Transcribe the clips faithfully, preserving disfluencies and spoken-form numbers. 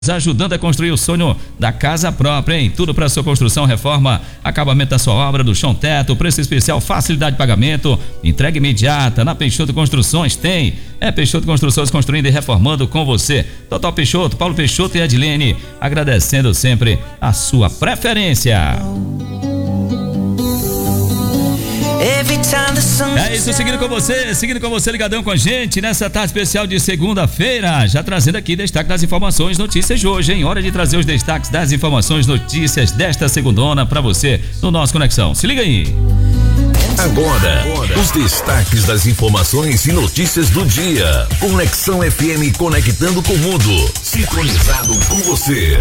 Ajudando a construir o sonho da casa própria, hein? Tudo para sua construção, reforma, acabamento da sua obra, do chão, teto, preço especial, facilidade de pagamento, entrega imediata. Na Peixoto Construções tem. É Peixoto Construções, construindo e reformando com você. Total Peixoto, Paulo Peixoto e Adilene, agradecendo sempre a sua preferência. É isso, seguindo com você, seguindo com você, ligadão com a gente nessa tarde especial de segunda-feira, já trazendo aqui destaque das informações, notícias de hoje, hein? Hora de trazer os destaques das informações, notícias desta segundona pra você no nosso Conexão. Se liga aí. Agora, os destaques das informações e notícias do dia. Conexão F M, conectando com o mundo, sincronizado com você.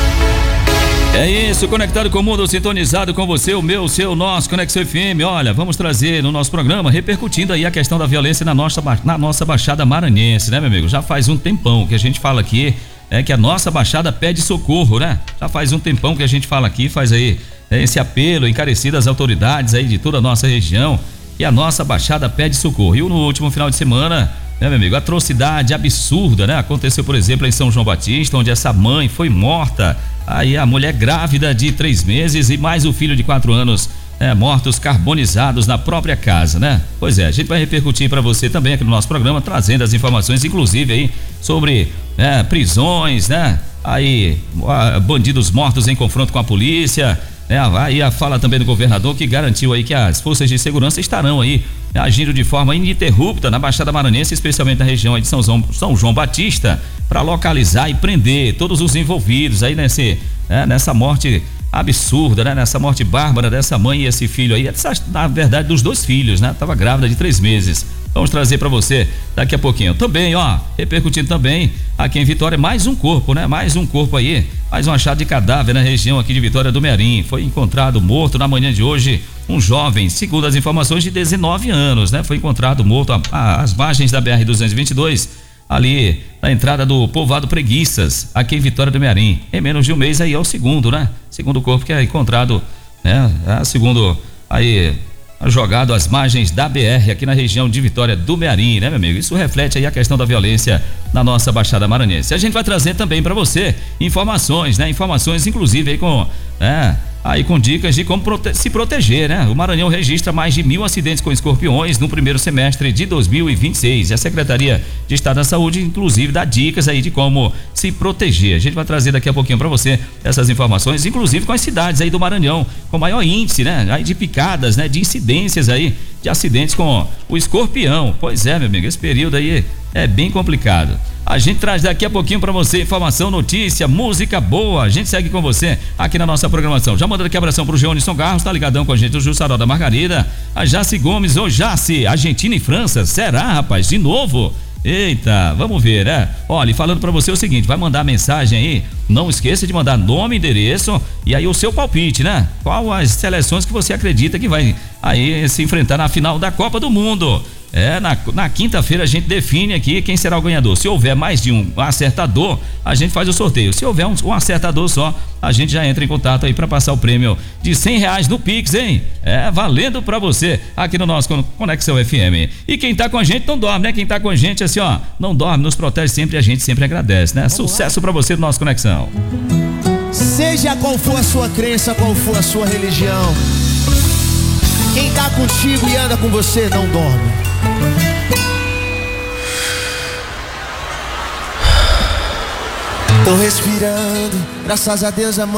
É isso, conectado com o mundo, sintonizado com você, o meu, o seu, nosso Conexão F M. Olha, vamos trazer no nosso programa, repercutindo aí a questão da violência na nossa, na nossa Baixada Maranhense, né, meu amigo? Já faz um tempão que a gente fala aqui, é que a nossa Baixada pede socorro, né? Já faz um tempão que a gente fala aqui, faz aí é, esse apelo encarecido às autoridades aí de toda a nossa região, e a nossa Baixada pede socorro. E no último final de semana, né, meu amigo, atrocidade absurda, né? Aconteceu, por exemplo, em São João Batista, onde essa mãe foi morta. Aí a mulher grávida de três meses e mais o filho de quatro anos é, mortos carbonizados na própria casa, né? Pois é, a gente vai repercutir para você também aqui no nosso programa, trazendo as informações, inclusive aí sobre é, prisões, né? Aí bandidos mortos em confronto com a polícia. É, aí a fala também do governador que garantiu aí que as forças de segurança estarão aí agindo de forma ininterrupta na Baixada Maranhense, especialmente na região aí de São João, São João Batista, para localizar e prender todos os envolvidos aí nesse, é, nessa morte absurda, né? Nessa morte bárbara dessa mãe e esse filho aí, essa, na verdade dos dois filhos, né? Tava grávida de três meses. Vamos trazer para você daqui a pouquinho. Também, ó, repercutindo também aqui em Vitória, mais um corpo, né? Mais um corpo aí, mais um achado de cadáver na região aqui de Vitória do Mearim. Foi encontrado morto na manhã de hoje um jovem, segundo as informações, de dezenove anos, né? Foi encontrado morto a, a, às margens da B R duzentos e vinte e dois, ali na entrada do povoado Preguiças, aqui em Vitória do Mearim. Em menos de um mês aí é o segundo, né? Segundo corpo que é encontrado, né? É, segundo aí jogado às margens da B R aqui na região de Vitória do Mearim, né, meu amigo? Isso reflete aí a questão da violência na nossa Baixada Maranhense. A gente vai trazer também para você informações, né? Informações inclusive aí com, né? Aí com dicas de como prote- se proteger, né? O Maranhão registra mais de mil acidentes com escorpiões no primeiro semestre de dois mil e vinte e seis. E a Secretaria de Estado da Saúde, inclusive, dá dicas aí de como se proteger. A gente vai trazer daqui a pouquinho para você essas informações, inclusive com as cidades aí do Maranhão, com maior índice, né? Aí de picadas, né? De incidências aí, de acidentes com o escorpião. Pois é, meu amigo, esse período aí é bem complicado. A gente traz daqui a pouquinho pra você informação, notícia, música boa. A gente segue com você aqui na nossa programação. Já mandando aqui abração pro Geônison Garros, tá ligadão com a gente, o Jussaró da Margarida, a Jaci Gomes, ô Jaci, Argentina e França, será, rapaz, de novo? Eita, vamos ver, né? Olha, falando pra você o seguinte, vai mandar mensagem aí, não esqueça de mandar nome, endereço e aí o seu palpite, né? Qual as seleções que você acredita que vai aí se enfrentar na final da Copa do Mundo? É, na, na quinta-feira a gente define aqui quem será o ganhador. Se houver mais de um acertador, a gente faz o sorteio. Se houver um, um acertador só, a gente já entra em contato aí para passar o prêmio de cem reais no Pix, hein? É, valendo pra você aqui no nosso Conexão F M. E quem tá com a gente não dorme, né? Quem tá com a gente assim, ó, não dorme, nos protege sempre, a gente sempre agradece, né? Vamos Sucesso lá pra você do nosso Conexão. Seja qual for a sua crença, qual for a sua religião, quem tá contigo e anda com você não dorme. Tô respirando, graças a Deus, amor.